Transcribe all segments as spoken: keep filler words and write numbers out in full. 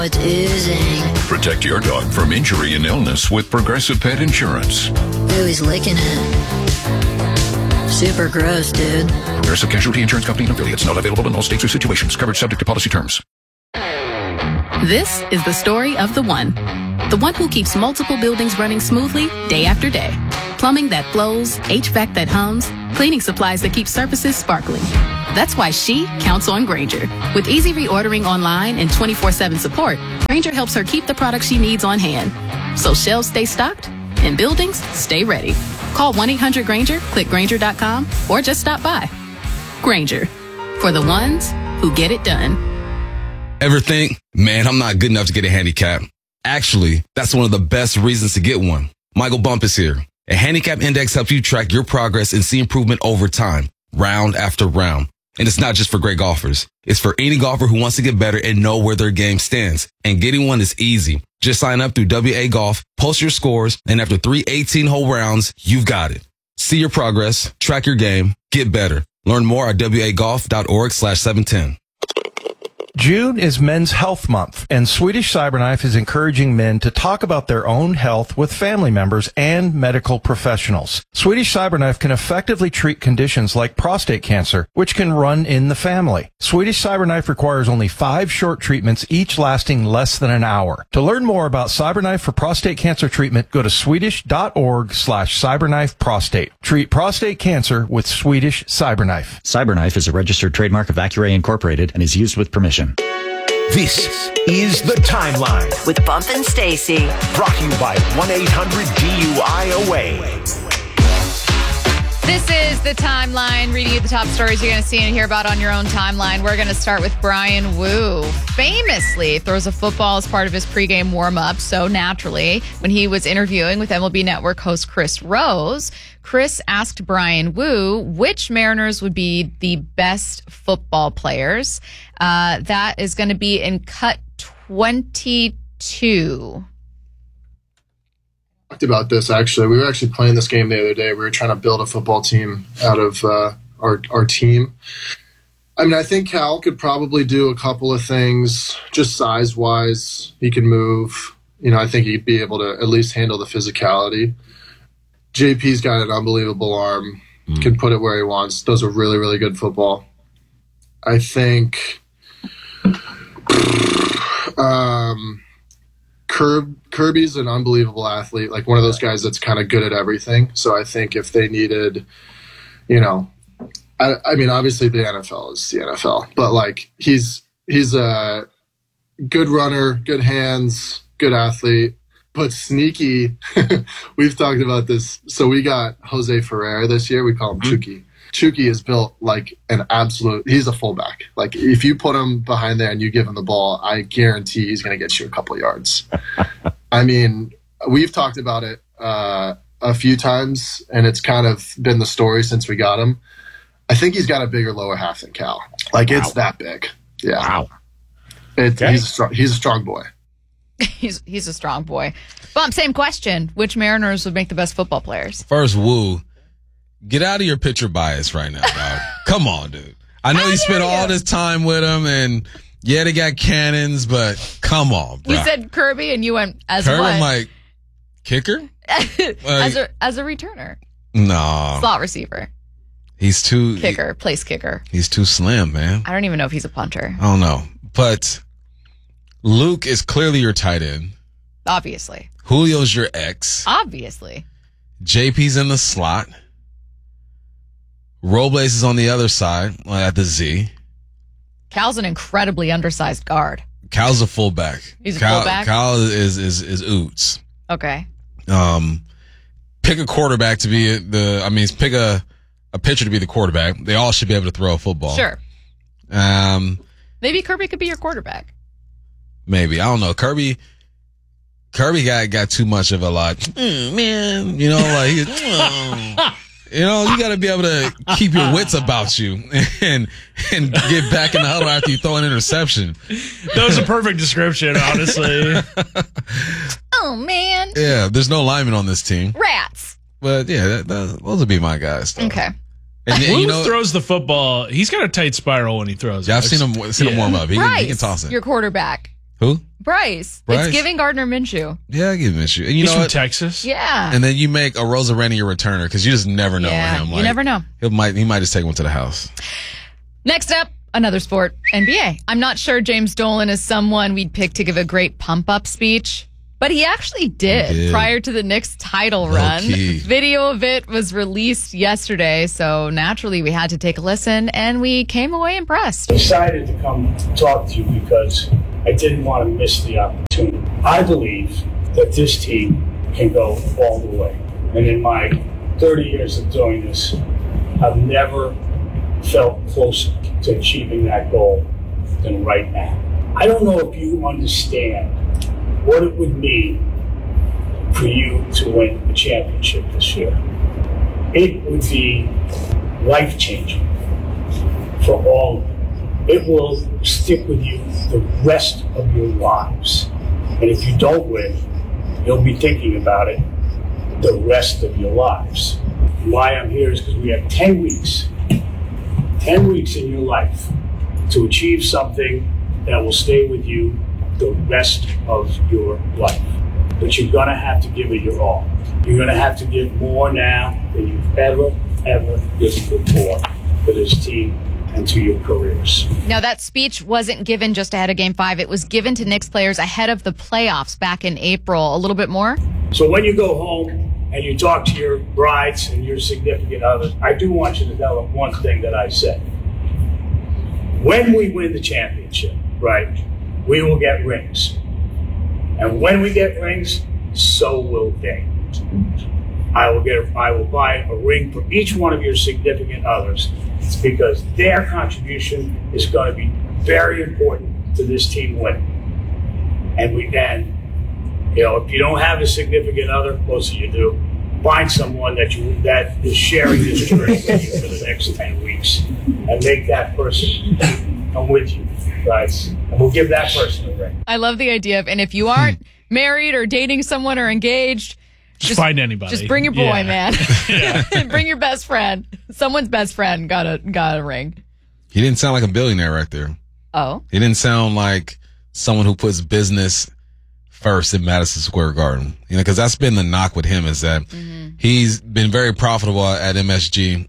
It's oozing. Protect your dog from injury and illness with Progressive Pet Insurance. Ooh, he's licking it. Super gross, dude. Progressive Casualty Insurance Company and affiliates. Not available in all states or situations. Coverage subject to policy terms. This is the story of the one. The one who keeps multiple buildings running smoothly day after day. Plumbing that flows, H V A C that hums, cleaning supplies that keep surfaces sparkling. That's why she counts on Grainger. With easy reordering online and twenty-four seven support, Grainger helps her keep the products she needs on hand. So shelves stay stocked and buildings stay ready. Call one eight hundred Grainger, click Grainger dot com, or just stop by. Grainger, for the ones who get it done. Ever think, man, I'm not good enough to get a handicap? Actually, that's one of the best reasons to get one. Michael Bump is here. A handicap index helps you track your progress and see improvement over time, round after round. And it's not just for great golfers. It's for any golfer who wants to get better and know where their game stands. And getting one is easy. Just sign up through W A Golf, post your scores, and after three eighteen-hole rounds, you've got it. See your progress, track your game, get better. Learn more at W A golf dot org slash seven ten. June is Men's Health Month, and Swedish Cyberknife is encouraging men to talk about their own health with family members and medical professionals. Swedish Cyberknife can effectively treat conditions like prostate cancer, which can run in the family. Swedish Cyberknife requires only five short treatments, each lasting less than an hour. To learn more about Cyberknife for prostate cancer treatment, go to swedish dot org slash cyberknife prostate. Treat prostate cancer with Swedish Cyberknife. Cyberknife is a registered trademark of Accuray Incorporated and is used with permission. This is The Timeline with Bump and Stacy. Brought to you by one eight hundred D U I O A. This is The Timeline, reading you the top stories you're going to see and hear about on your own timeline. We're going to start with Brian Wu. Famously throws a football as part of his pregame warm-up. So naturally, when he was interviewing with M L B Network host Chris Rose, Chris asked Brian Wu which Mariners would be the best football players. Uh, that is going to be in cut twenty-two. Talked about this actually. We were actually playing this game the other day. We were trying to build a football team out of uh, our our team. I mean, I think Cal could probably do a couple of things, just size wise. He can move. You know, I think he'd be able to at least handle the physicality. J P's got an unbelievable arm. Mm. Can put it where he wants. Does a really really good football. I think. Um. Kirby, Kirby's an unbelievable athlete, like one of those guys that's kind of good at everything. So I think if they needed, you know, I, I mean, obviously the N F L is the N F L, but like he's he's a good runner, good hands, good athlete, but sneaky. We've talked about this. So we got Jose Ferrer this year. We call him mm-hmm. Chucky. Chucky is built like an absolute – he's a fullback. Like if you put him behind there and you give him the ball, I guarantee he's going to get you a couple of yards. I mean, we've talked about it uh, a few times, and it's kind of been the story since we got him. I think he's got a bigger lower half than Cal. Like wow. It's that big. Yeah. Wow. It, okay. He's, a strong, he's a strong boy. he's, he's a strong boy. Bump, same question. Which Mariners would make the best football players? First, Woo. Get out of your pitcher bias right now, dog. Come on, dude. I know you spent all this time with him, and yeah, they got cannons, but come on, bro. You said Kirby, and you went as Kirby, what? I'm like, kicker? like, as a as a returner. No. Slot receiver. He's too... Kicker, he, place kicker. He's too slim, man. I don't even know if he's a punter. I don't know. But Luke is clearly your tight end. Obviously. Julio's your ex. Obviously. J P's in the slot. Robles is on the other side at the Z. Cal's an incredibly undersized guard. Cal's a fullback. He's a Cal, fullback? Cal is is is Oots. Okay. Um, pick a quarterback to be the. I mean, pick a a pitcher to be the quarterback. They all should be able to throw a football. Sure. Um, maybe Kirby could be your quarterback. Maybe I don't know. Kirby. Kirby got got too much of a like. Mm, man, you know, like. Oh. You know, you got to be able to keep your wits about you and and get back in the huddle after you throw an interception. That was a perfect description, honestly. Oh, man. Yeah, there's no linemen on this team. Rats. But, yeah, that, that, those would be my guys. Though. Okay. And Who you know, throws the football? He's got a tight spiral when he throws yeah, it. I've seen him, seen yeah. him warm up. He, Bryce, can, he can toss it. Your quarterback. Who? Bryce. Bryce? It's giving Gardner Minshew. Yeah, I give Minshew. And you He's know from what? Texas. Yeah. And then you make a Rosa Rennie your returner because you just never know yeah, with him. Like, you never know. He might, he might just take one to the house. Next up, another sport, N B A. I'm not sure James Dolan is someone we'd pick to give a great pump-up speech, but he actually did, He did. prior to the Knicks title Low run. key. Video of it was released yesterday, so naturally we had to take a listen, and we came away impressed. I decided to come talk to you because I didn't want to miss the opportunity. I believe that this team can go all the way. And in my thirty years of doing this, I've never felt closer to achieving that goal than right now. I don't know if you understand what it would mean for you to win a championship this year. It would be life-changing for all of you. It will stick with you the rest of your lives. And if you don't win, you'll be thinking about it the rest of your lives. And why I'm here is because we have ten weeks, ten weeks in your life to achieve something that will stay with you the rest of your life. But you're gonna have to give it your all. You're gonna have to give more now than you've ever, ever given before for this team and to your careers. Now, that speech wasn't given just ahead of Game five. It was given to Knicks players ahead of the playoffs back in April. A little bit more? So when you go home and you talk to your brides and your significant others, I do want you to tell them one thing that I said. When we win the championship, right, we will get rings. And when we get rings, so will they. I will get. I will buy a ring for each one of your significant others. It's because their contribution is going to be very important to this team winning. And we and you know, if you don't have a significant other, most of you do, find someone that you that is sharing this journey with you for the next ten weeks, and make that person come with you, guys. And we'll give that person a ring. I love the idea of, and if you aren't married or dating someone or engaged, Just, just find anybody. Just bring your boy, yeah. man. Yeah. Bring your best friend. Someone's best friend got a got a ring. He didn't sound like a billionaire right there. Oh. He didn't sound like someone who puts business first in Madison Square Garden. You know, because that's been the knock with him is that mm-hmm. he's been very profitable at M S G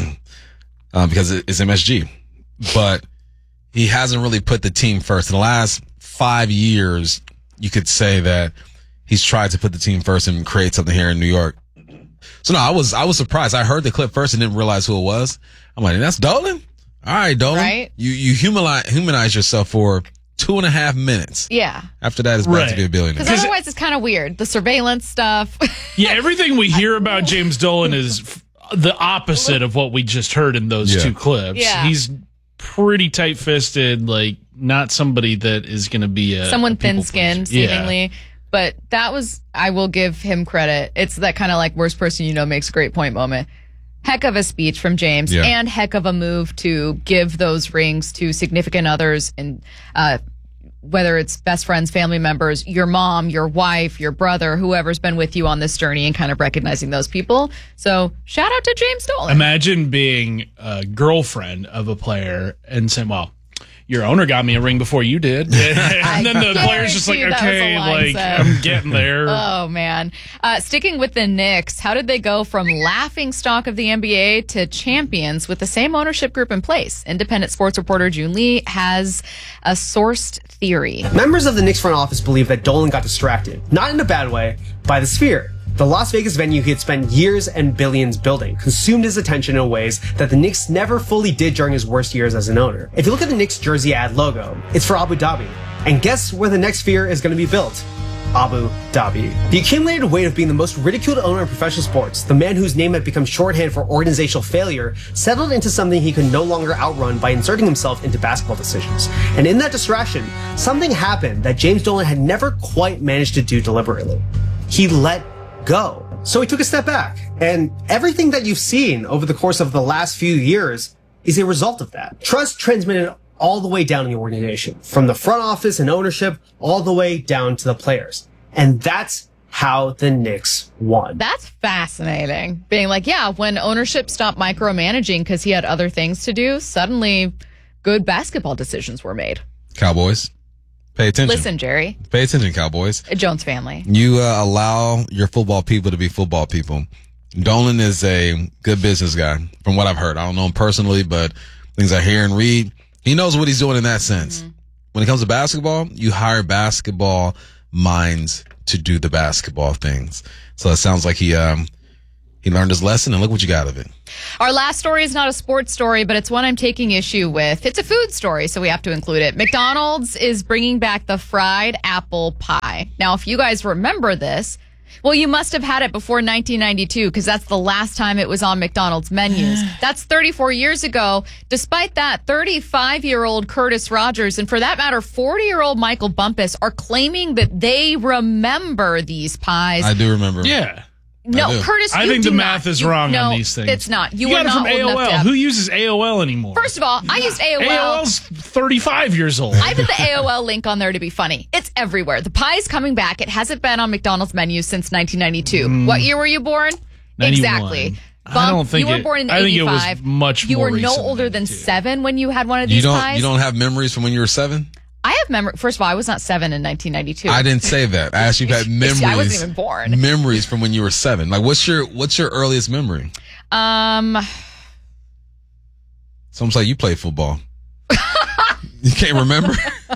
uh, because it's M S G, but he hasn't really put the team first. In the last five years, you could say that he's tried to put the team first and create something here in New York. So no, I was, I was surprised. I heard the clip first and didn't realize who it was. I'm like, that's Dolan? All right, Dolan. Right? You, you humanize, humanize yourself for two and a half minutes. Yeah. After that, it's back right. to be a billionaire. Because otherwise it's kind of weird. The surveillance stuff. Yeah, everything we hear about James Dolan is f- the opposite of what we just heard in those yeah. two clips. Yeah. He's pretty tight-fisted, like not somebody that is going to be a someone a people thin-skinned, pleaser. seemingly. Yeah. But that was, I will give him credit. It's that kind of like worst person you know makes a great point moment. Heck of a speech from James, yeah. and heck of a move to give those rings to significant others, and uh, whether it's best friends, family members, your mom, your wife, your brother, whoever's been with you on this journey, and kind of recognizing those people. So shout out to James Dolan. Imagine being a girlfriend of a player and saying, well, your owner got me a ring before you did. And then the player's just like, okay, like, I'm getting there. Oh, man. Uh, sticking with the Knicks, how did they go from laughing stock of the N B A to champions with the same ownership group in place? Independent sports reporter June Lee has a sourced theory. Members of the Knicks front office believe that Dolan got distracted, not in a bad way, by the Sphere. The Las Vegas venue he had spent years and billions building consumed his attention in ways that the Knicks never fully did during his worst years as an owner. If you look at the Knicks jersey ad logo, it's for Abu Dhabi. And guess where the next Sphere is going to be built? Abu Dhabi. The accumulated weight of being the most ridiculed owner in professional sports, the man whose name had become shorthand for organizational failure, settled into something he could no longer outrun by inserting himself into basketball decisions. And in that distraction, something happened that James Dolan had never quite managed to do deliberately. He let go. So he took a step back, and everything that you've seen over the course of the last few years is a result of that. Trust transmitted all the way down in the organization, from the front office and ownership all the way down to the players. And that's how the Knicks won. That's fascinating. Being like, yeah, when ownership stopped micromanaging because he had other things to do, suddenly good basketball decisions were made. Cowboys. Pay attention. Listen, Jerry. Pay attention, Cowboys. A Jones family. You uh, allow your football people to be football people. Dolan is a good business guy, from what I've heard. I don't know him personally, but things I hear and read, he knows what he's doing in that sense. Mm-hmm. When it comes to basketball, you hire basketball minds to do the basketball things. So it sounds like he um, he learned his lesson, and look what you got of it. Our last story is not a sports story, but it's one I'm taking issue with. It's a food story, so we have to include it. McDonald's is bringing back the fried apple pie. Now, if you guys remember this, well, you must have had it before nineteen ninety-two because that's the last time it was on McDonald's menus. That's thirty-four years ago. Despite that, thirty-five-year-old Curtis Rogers and, for that matter, forty-year-old Michael Bumpus are claiming that they remember these pies. I do remember. Yeah. No, Curtis, I you think do the math not. is You- wrong no, on these things. it's not. You, You are got it not from old A O enough to L. have- Who uses A O L anymore? First of all, I used A O L. A O L's thirty-five years old. I put the A O L link on there to be funny. It's everywhere. The pie's coming back. It hasn't been on McDonald's menus since nineteen ninety-two. Mm. What year were you born? ninety-one. Exactly. I don't think you were it- born in I think it was eighty-five. much You more were no recent older than seven when you had one of these You don't pies. you don't have memories from when you were seven? I have memory. First of all, I was not seven in nineteen ninety-two. I didn't say that. I asked you if you had memories. I wasn't even born. Memories from when you were seven. Like, what's your what's your earliest memory? Um, Someone's like, you played football. You can't remember?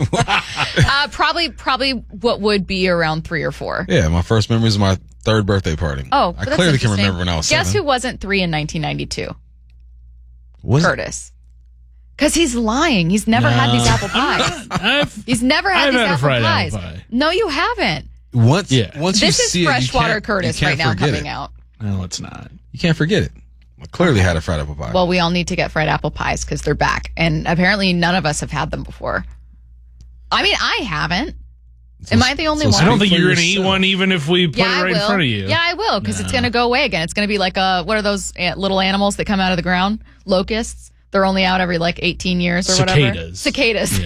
uh, probably, probably what would be around three or four. Yeah, my first memory is my third birthday party. Oh, I that's clearly can interesting. remember when I was Guess seven. who wasn't three in nineteen ninety-two? Was it? Curtis. Because he's lying. He's never No. had these apple pies. I've, He's never had I've these had a apple fried pies. apple pie. No, you haven't. Once, Yeah. once you This is see it, you freshwater can't- Curtis you can't right now forget coming it. out. No, it's not. You can't forget it. I clearly had a fried apple pie. Well, we all need to get fried apple pies because they're back. And apparently none of us have had them before. I mean, I haven't. Am I the only So one? I don't think you're going to eat one even if we put Yeah, it right I will. in front of you. Yeah, I will because it's going to go away again. It's going to be like a, what are those uh, little animals that come out of the ground? Locusts. They're only out every like eighteen years or Cicadas. whatever. Cicadas.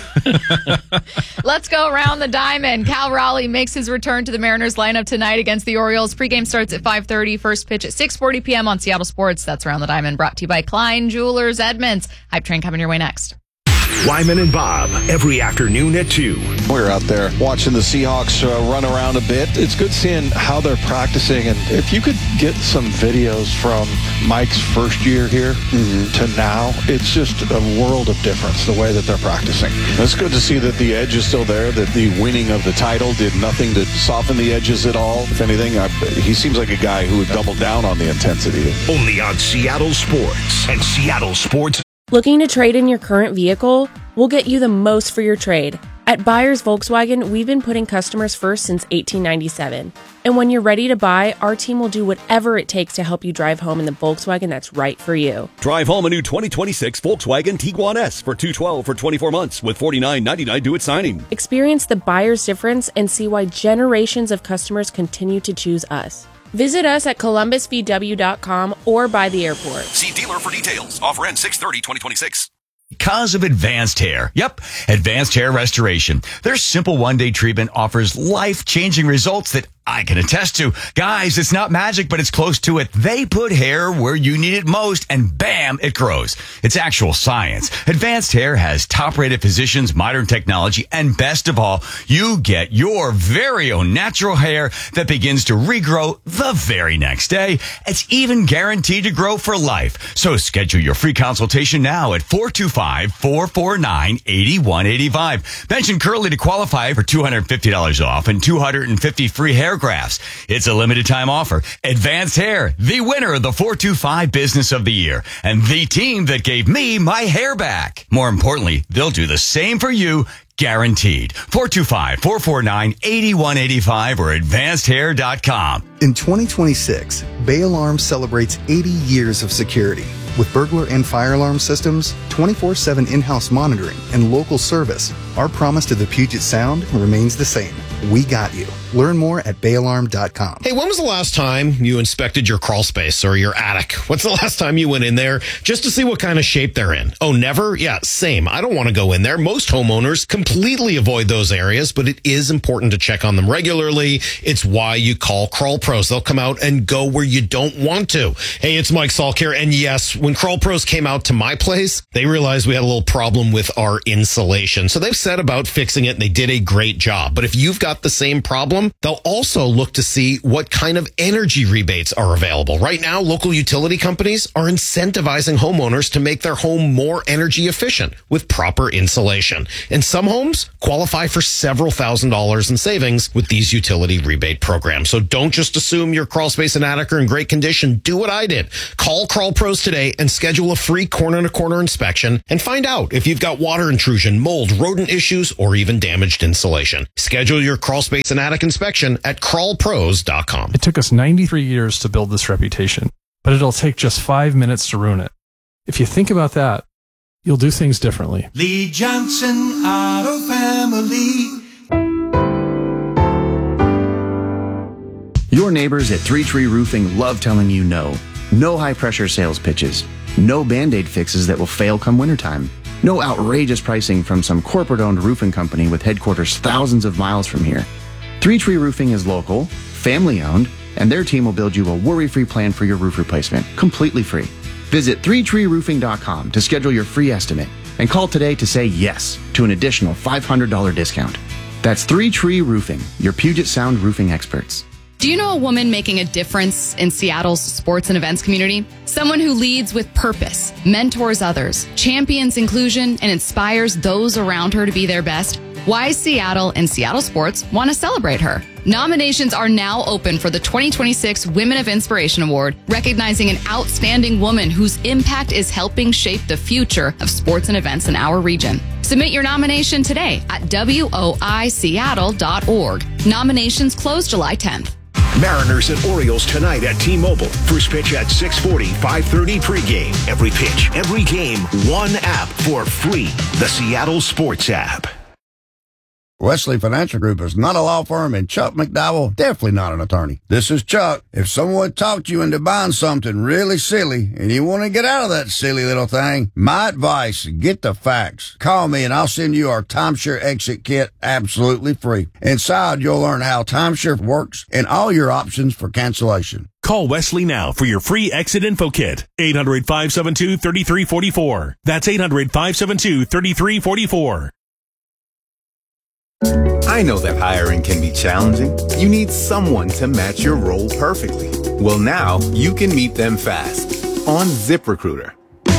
Yeah. Let's go around the diamond. Cal Raleigh makes his return to the Mariners lineup tonight against the Orioles. Pregame starts at five thirty. First pitch at six forty p.m. on Seattle Sports. That's Around the Diamond, brought to you by Klein Jewelers Edmonds. Hype Train coming your way next. Wyman and Bob, every afternoon at two. We're out there watching the Seahawks uh, run around a bit. It's good seeing how they're practicing. And if you could get some videos from Mike's first year here mm-hmm. to now, it's just a world of difference, the way that they're practicing. It's good to see that the edge is still there, that the winning of the title did nothing to soften the edges at all. If anything, I, he seems like a guy who would double down on the intensity. Only on Seattle Sports and Seattle Sports. Looking to trade in your current vehicle? We'll get you the most for your trade. At Buyers Volkswagen, we've been putting customers first since eighteen ninety-seven. And when you're ready to buy, our team will do whatever it takes to help you drive home in the Volkswagen that's right for you. Drive home a new twenty twenty-six Volkswagen Tiguan S for two hundred twelve dollars for twenty-four months with forty-nine ninety-nine due at signing. Experience the buyer's difference and see why generations of customers continue to choose us. Visit us at columbus v w dot com or by the airport. See dealer for details. Offer ends six thirty twenty twenty-six. Because of Advanced Hair. Yep, Advanced Hair Restoration. Their simple one-day treatment offers life-changing results that I can attest to. Guys, it's not magic, but it's close to it. They put hair where you need it most, and bam, it grows. It's actual science. Advanced Hair has top-rated physicians, modern technology, and best of all, you get your very own natural hair that begins to regrow the very next day. It's even guaranteed to grow for life. So schedule your free consultation now at four two five, four four nine, eight one eight five. Mention Curly to qualify for two hundred fifty dollars off and two hundred fifty free hair grafts. It's a limited time offer. Advanced Hair, the winner of the four two five Business of the Year, and the team that gave me my hair back. More importantly, they'll do the same for you, guaranteed. four two five, four four nine, eight one eight five or advanced hair dot com. In twenty twenty-six, Bay Alarm celebrates eighty years of security. With burglar and fire alarm systems, twenty-four seven in-house monitoring, and local service, our promise to the Puget Sound remains the same. We got you. Learn more at bay alarm dot com. Hey, when was the last time you inspected your crawl space or your attic? What's the last time you went in there just to see what kind of shape they're in? Oh, never? Yeah, same. I don't want to go in there. Most homeowners completely avoid those areas, but it is important to check on them regularly. It's why you call Crawl Pros. They'll come out and go where you you don't want to. Hey, it's Mike Salk here. And yes, when Crawl Pros came out to my place, they realized we had a little problem with our insulation. So they've set about fixing it, and they did a great job. But if you've got the same problem, they'll also look to see what kind of energy rebates are available. Right now, local utility companies are incentivizing homeowners to make their home more energy efficient with proper insulation. And some homes qualify for several thousand dollars in savings with these utility rebate programs. So don't just assume your crawl space and attic are in great condition. Do what I did. Call Crawl Pros today and schedule a free corner-to-corner inspection and find out if you've got water intrusion, mold, rodent issues, or even damaged insulation. Schedule your crawl space and attic inspection at crawl pros dot com. It took us ninety-three years to build this reputation, but it'll take just five minutes to ruin it. If you think about that, you'll do things differently. Lee Johnson Auto Family. Your neighbors at Three Tree Roofing love telling you no. No high-pressure sales pitches. No Band-Aid fixes that will fail come wintertime. No outrageous pricing from some corporate-owned roofing company with headquarters thousands of miles from here. Three Tree Roofing is local, family-owned, and their team will build you a worry-free plan for your roof replacement, completely free. Visit three tree roofing dot com to schedule your free estimate and call today to say yes to an additional five hundred dollars discount. That's Three Tree Roofing, your Puget Sound roofing experts. Do you know a woman making a difference in Seattle's sports and events community? Someone who leads with purpose, mentors others, champions inclusion, and inspires those around her to be their best? Why Seattle and Seattle Sports want to celebrate her. Nominations are now open for the twenty twenty-six Women of Inspiration Award, recognizing an outstanding woman whose impact is helping shape the future of sports and events in our region. Submit your nomination today at W O I Seattle dot org. Nominations close July tenth. Mariners and Orioles tonight at T-Mobile. First pitch at six forty, five thirty pregame. Every pitch, every game, one app for free. The Seattle Sports app. Wesley Financial Group is not a law firm, and Chuck McDowell definitely not an attorney. This is Chuck. If someone talked you into buying something really silly and you want to get out of that silly little thing, my advice, get the facts. Call me and I'll send you our timeshare exit kit absolutely free. Inside, you'll learn how timeshare works and all your options for cancellation. Call Wesley now for your free exit info kit. eight hundred, five seven two, three three four four. That's eight hundred, five seven two, three three four four. I know that hiring can be challenging. You need someone to match your role perfectly. Well, now you can meet them fast on ZipRecruiter.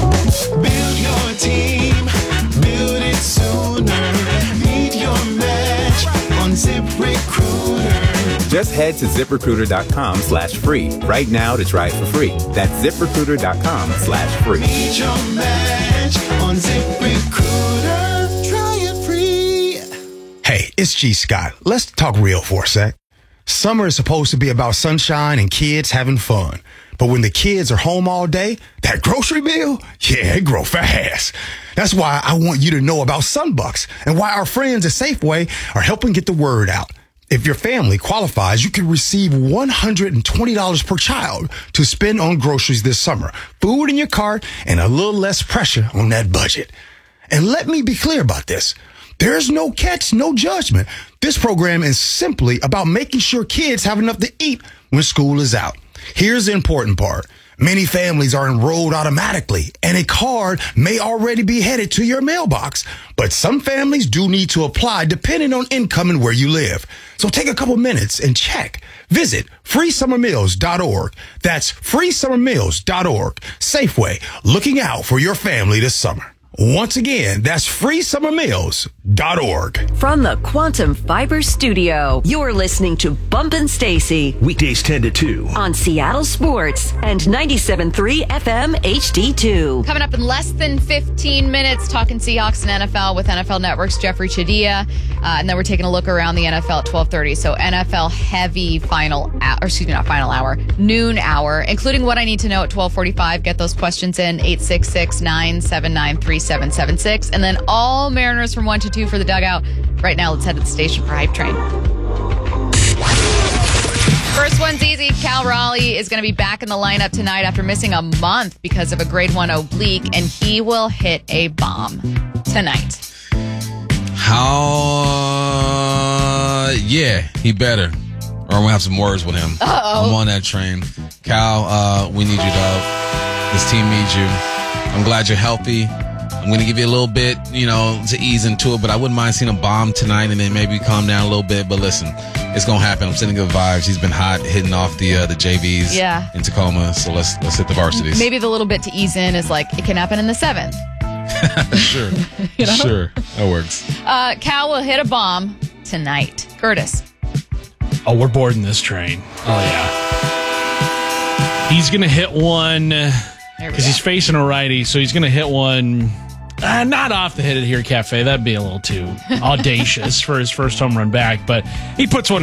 Build your team, build it sooner. Meet your match on ZipRecruiter. Just head to ZipRecruiter.com slash free right now to try it for free. That's ZipRecruiter.com slash free. Meet your match on ZipRecruiter. Try it free. Hey, it's G. Scott. Let's talk real for a sec. Summer is supposed to be about sunshine and kids having fun. But when the kids are home all day, that grocery bill, yeah, it grow fast. That's why I want you to know about Sunbucks and why our friends at Safeway are helping get the word out. If your family qualifies, you can receive one hundred twenty dollars per child to spend on groceries this summer, food in your cart, and a little less pressure on that budget. And let me be clear about this. There's no catch, no judgment. This program is simply about making sure kids have enough to eat when school is out. Here's the important part. Many families are enrolled automatically, and a card may already be headed to your mailbox. But some families do need to apply depending on income and where you live. So take a couple minutes and check. Visit free summer meals dot org. That's free summer meals dot org. Safeway, looking out for your family this summer. Once again, that's free summer meals dot org. From the Quantum Fiber Studio, you're listening to Bumpin' Stacy. Weekdays ten to two. On Seattle Sports and ninety-seven point three F M H D two. Coming up in less than fifteen minutes, talking Seahawks and N F L with N F L Network's Jeffrey Chadia. Uh, and then we're taking a look around the N F L at twelve thirty. So N F L heavy final hour, or excuse me, not final hour, noon hour, including what I need to know at twelve forty-five. Get those questions in, eight six six, nine seven nine, three seven seven six. And then all Mariners from one to two for the dugout. Right now, let's head to the station for Hype Train. First one's easy. Cal Raleigh is going to be back in the lineup tonight after missing a month because of a grade one oblique, and he will hit a bomb tonight. How? Uh, yeah, he better. or I'm gonna have some words with him. Uh-oh. I'm on that train. Cal, uh, we need you, dog. This team needs you. I'm glad you're healthy. I'm going to give you a little bit, you know, to ease into it, but I wouldn't mind seeing a bomb tonight and then maybe calm down a little bit. But listen, it's going to happen. I'm sending good vibes. He's been hot, hitting off the uh, the J Vs yeah. in Tacoma. So let's let's hit the varsities. Maybe the little bit to ease in is like, it can happen in the seventh. Sure. You know? Sure. That works. Uh, Cal will hit a bomb tonight. Curtis. Oh, we're boarding this train. Oh, yeah. He's going to hit one because he's facing a righty, so he's going to hit one. Uh, not off the Hit It Here Cafe. That'd be a little too audacious for his first home run back, but he puts one